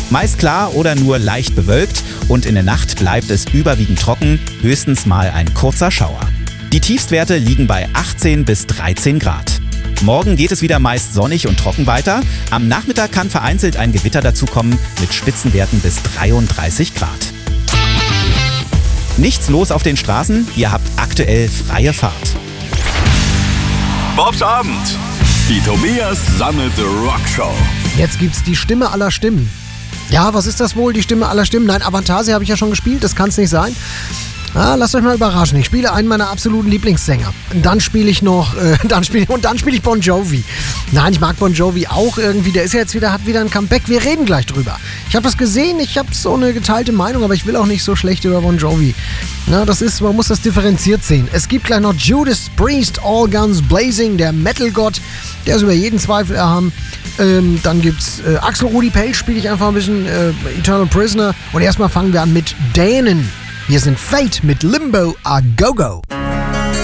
Meist klar oder nur leicht bewölkt und in der Nacht bleibt es überwiegend trocken, höchstens mal ein kurzer Schauer. Die Tiefstwerte liegen bei 18 bis 13 Grad. Morgen geht es wieder meist sonnig und trocken weiter. Am Nachmittag kann vereinzelt ein Gewitter dazukommen mit Spitzenwerten bis 33 Grad. Nichts los auf den Straßen, ihr habt aktuell freie Fahrt. Bobs Abend. Die Tobias Sammet Rockshow. Jetzt gibt's die Stimme aller Stimmen. Ja, was ist das wohl, die Stimme aller Stimmen? Nein, Avantasia habe ich ja schon gespielt, das kann's nicht sein. Lasst euch mal überraschen. Ich spiele einen meiner absoluten Lieblingssänger. Dann spiele ich noch, dann spiele ich Bon Jovi. Nein, ich mag Bon Jovi auch irgendwie. Der ist ja jetzt hat wieder ein Comeback. Wir reden gleich drüber. Ich habe das gesehen, ich habe so eine geteilte Meinung, aber ich will auch nicht so schlecht über Bon Jovi. Man muss das differenziert sehen. Es gibt gleich noch Judas Priest, All Guns Blazing, der Metal-Gott. Der ist über jeden Zweifel erhaben. Dann gibt's Axel Rudi Pell, spiele ich einfach ein bisschen Eternal Prisoner. Und erstmal fangen wir an mit Dänen. Hier sind Fate mit Limbo a Go-Go.